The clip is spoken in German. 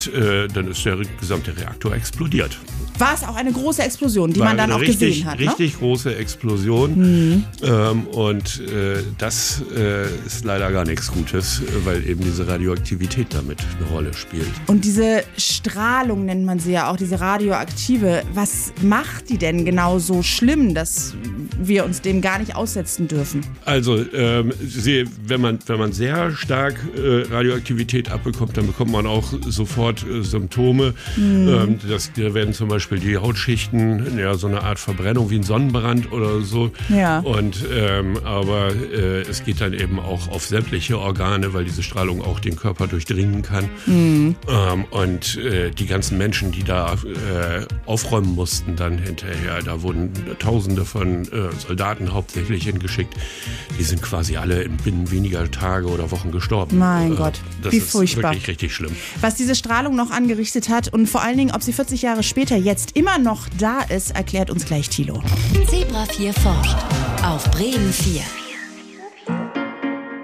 Dann ist der gesamte Reaktor explodiert. War es auch eine große Explosion, die man dann auch gesehen hat? Richtig große Explosion. Und das ist leider gar nichts Gutes, weil eben diese Radioaktivität damit eine Rolle spielt. Und diese Strahlung nennt man sie ja auch, diese radioaktive. Was macht die denn genau so schlimm, dass wir uns dem gar nicht aussetzen dürfen? Also, wenn man sehr stark Radioaktivität abbekommt, dann bekommt man auch sofort Symptome. Da werden zum Beispiel die Hautschichten, ja, so eine Art Verbrennung wie ein Sonnenbrand oder so. Ja. Und aber es geht dann eben auch auf sämtliche Organe, weil diese Strahlung auch den Körper durchdringen kann. Und die ganzen Menschen, die da aufräumen mussten dann hinterher, da wurden Tausende von Soldaten hauptsächlich hingeschickt. Die sind quasi alle binnen weniger Tage oder Wochen gestorben. Mein Gott, wie furchtbar. Das ist wirklich richtig schlimm. Was diese Strahlung noch angerichtet hat und vor allen Dingen, ob sie 40 Jahre später jetzt immer noch da ist, erklärt uns gleich Thilo. Zebra 4 forscht auf Bremen 4.